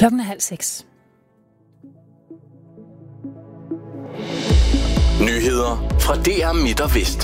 Klokken er 5:30. Nyheder fra DR Midt og Vest.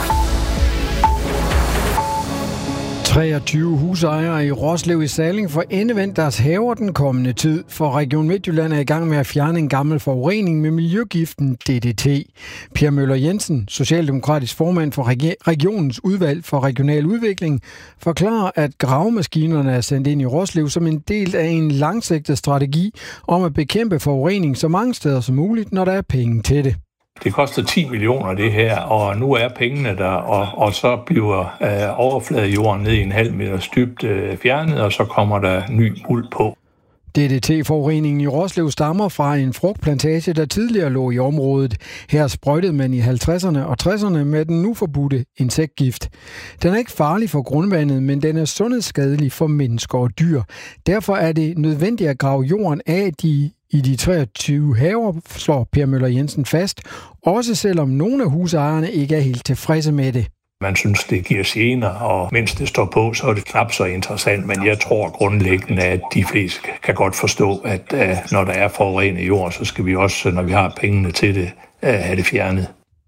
23 husejere i Roslev i Salling får endevendt deres haver den kommende tid, for Region Midtjylland er i gang med at fjerne en gammel forurening med miljøgiften DDT. Per Møller Jensen, socialdemokratisk formand for regionens udvalg for regional udvikling, forklarer, at gravemaskinerne er sendt ind i Roslev som en del af en langsigtet strategi om at bekæmpe forurening så mange steder som muligt, når der er penge til det. Det koster 10 millioner det her, og nu er pengene der, og så bliver overfladejorden ned i 0,5 meters dybt fjernet, og så kommer der ny muld på. DDT-forureningen i Roslev stammer fra en frugtplantage, der tidligere lå i området. Her sprøjtede man i 50'erne og 60'erne med den nu forbudte insektgift. Den er ikke farlig for grundvandet, men den er sundhedsskadelig for mennesker og dyr. Derfor er det nødvendigt at grave jorden af i de 23 haver, slår Per Møller Jensen fast, også selvom nogle af husejerne ikke er helt tilfredse med det. Man synes, det giver gener, og mens det står på, så er det knap så interessant, men jeg tror grundlæggende, at de fleste kan godt forstå, at når der er forurenet jord, så skal vi også, når vi har pengene til det, have det fjernet.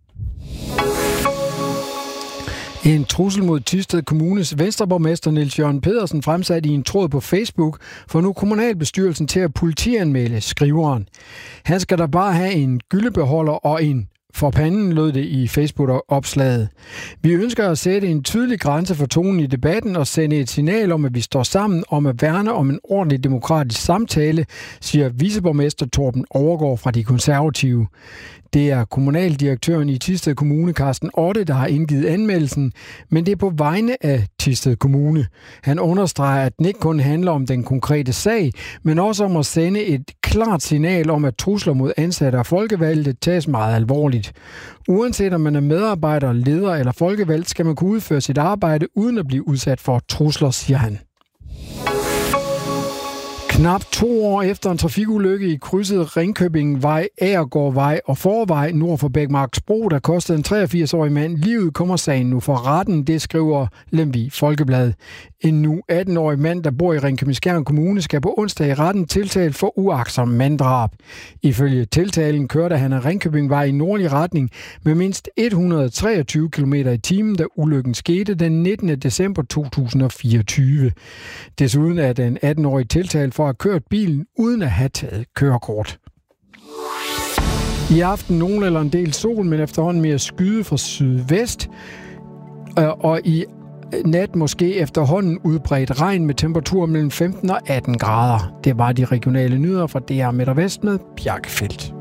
En trussel mod Thisted Kommunes Venstreborgmester Niels Jørgen Pedersen fremsat i en tråd på Facebook for nu kommunalbestyrelsen til at politianmelde skriveren. Han skal da bare have en gyldebeholder og en for panden, lød det i Facebook-opslaget. Vi ønsker at sætte en tydelig grænse for tonen i debatten og sende et signal om, at vi står sammen om at værne om en ordentlig demokratisk samtale, siger viceborgmester Torben Overgaard fra De Konservative. Det er kommunaldirektøren i Thisted Kommune, Carsten Otte, der har indgivet anmeldelsen, men det er på vegne af Thisted Kommune. Han understreger, at den ikke kun handler om den konkrete sag, men også om at sende et klart signal om, at trusler mod ansatte og folkevalgte tages meget alvorligt. Uanset om man er medarbejder, leder eller folkevalgt, skal man kunne udføre sit arbejde uden at blive udsat for trusler, siger han. Knap 2 år efter en trafikulykke i krydset Ringkøbingvej, Agergårdvej og Forvej nord for Bækmarksbro, der kostede en 83-årig mand livet, kommer sagen nu for retten, det skriver Lemvig Folkeblad. En nu 18-årig mand, der bor i Ringkøbing-Skjern Kommune, skal på onsdag i retten tiltalt for uagtsom manddrab. Ifølge tiltalen kørte han af Ringkøbingvej i nordlig retning med mindst 123 km/t, da ulykken skete den 19. december 2024. Desuden er den 18-årige tiltalt for at have kørt bilen uden at have taget kørekort. I aften nogen eller en del sol, men efterhånden mere skyde fra sydvest. Og i nat måske efterhånden udbredt regn med temperaturer mellem 15 og 18 grader. Det var de regionale nyheder fra DR Midt og Vest med Bjarke Feldt.